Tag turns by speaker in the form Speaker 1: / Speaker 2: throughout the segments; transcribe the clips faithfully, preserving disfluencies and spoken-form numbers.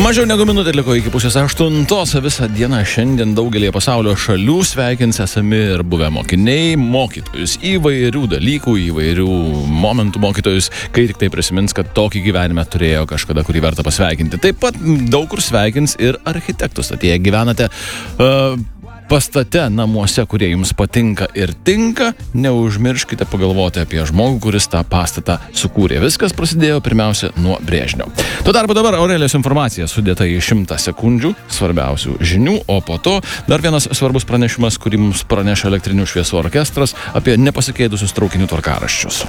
Speaker 1: Mažiau negu minutė liko iki pusės aštuntos. Visą dieną šiandien daugelį pasaulio šalių sveikins esami ir buvę mokiniai, mokytojus, įvairių dalykų, įvairių momentų mokytojus, kai tik tai prisimins, kad tokį gyvenime turėjo kažkada, kurį verta pasveikinti. Taip pat daug kur sveikins ir architektus. Tad jei gyvenate uh, pastate namuose, kurie jums patinka ir tinka, neužmirškite pagalvoti apie žmogų, kuris tą pastatą sukūrė. Viskas prasidėjo pirmiausia nuo brėžinio. Tuo tarpu dabar Aurelijos informacija sudėta į šimtą sekundžių svarbiausių žinių, o po to dar vienas svarbus pranešimas, kurį mums praneša Elektrinių šviesų orkestras apie nepasikeitusius traukinių tvarkaraščius.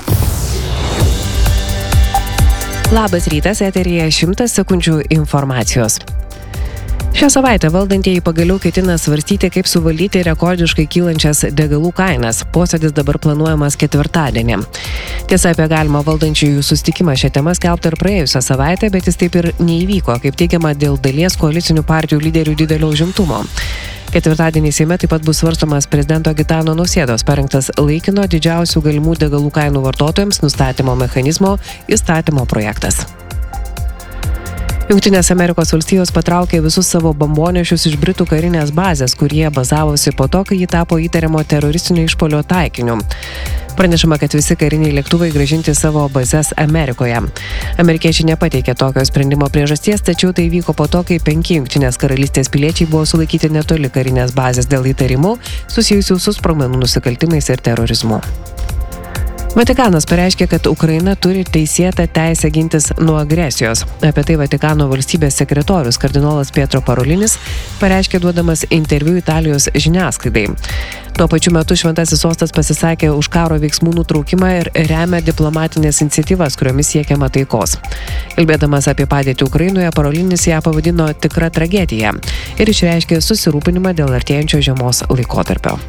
Speaker 2: Labas rytas, eteryje šimtas sekundžių informacijos. Šią savaitę valdantieji pagaliau ketina svarstyti, kaip suvaldyti rekordiškai kylančias degalų kainas. Posėdis dabar planuojamas ketvirtadienį. Tiesa, apie galimą valdančiųjų susitikimą šią temą skelbta ir praėjusią savaitę, bet jis taip ir neįvyko, kaip teigiama, dėl dalies koalicinių partijų lyderių didelio užimtumo. Ketvirtadienį Seime taip pat bus svarstomas prezidento Gitano Nausėdos parengtas laikino didžiausių galimų degalų kainų vartotojams nustatymo mechanizmo įstatymo projektas. Jungtinės Amerikos valstijos patraukė visus savo bombonešius iš Britų karinės bazės, kurie bazavosi po to, kai ji tapo įtariamo teroristinio išpuolio taikiniu. Pranešama, kad visi kariniai lėktuvai grąžinti savo bazes Amerikoje. Amerikiečiai nepateikė tokio sprendimo priežasties, tačiau tai vyko po to, kai penki Jungtinės karalystės piliečiai buvo sulaikyti netoli karinės bazės dėl įtarimų susijusių su sprogmenų nusikaltimais ir terorizmu. Vatikanas pareiškė, kad Ukraina turi teisėtą teisę gintis nuo agresijos. Apie tai Vatikano valstybės sekretorius kardinolas Pietro Parolinis pareiškė duodamas interviu Italijos žiniasklaidai. Tuo pačiu metu Šventasis sostas pasisakė už karo veiksmų nutraukimą ir remia diplomatinės iniciatyvas, kuriomis siekiama taikos. Kalbėdamas apie padėtį Ukrainoje, Parolinis ją pavadino tikra tragedija ir išreiškė susirūpinimą dėl artėjančio žiemos laikotarpio.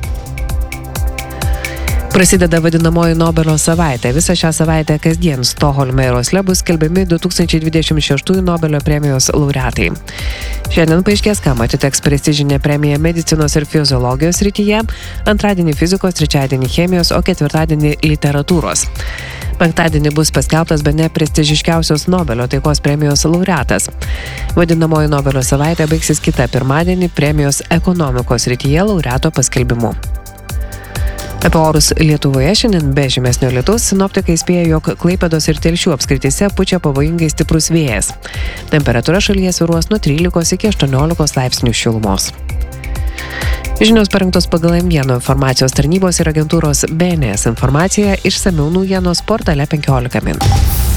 Speaker 2: Prasideda vadinamoji Nobelio savaitė. Visą šią savaitę kasdien Stokholme ir Osle bus skelbiami du tūkstančiai dvidešimt šeštųjų Nobelio premijos laureatai. Šiandien paaiškės, kam atiteks prestižinė premija medicinos ir fiziologijos srityje, antradienį fizikos, trečiadienį chemijos, o ketvirtadienį literatūros. Penktadienį bus paskelbtas bene prestižiškiausios Nobelio taikos premijos laureatas. Vadinamoji Nobelio savaitė baigsis kitą pirmadienį premijos ekonomikos srityje laureato paskelbimu. Apie orus Lietuvoje šiandien be žymesnio lietaus sinoptikai spėja, jog Klaipėdos ir Telšių apskrityse pučia pavojingai stiprus vėjas. Temperatūra šalyje svyruos nuo trylikos iki aštuoniolikos laipsnių šilumos. Žinios parengtos pagal M vienas informacijos tarnybos ir agentūros B N S informaciją išsamiau naujienos portale penkiolika min.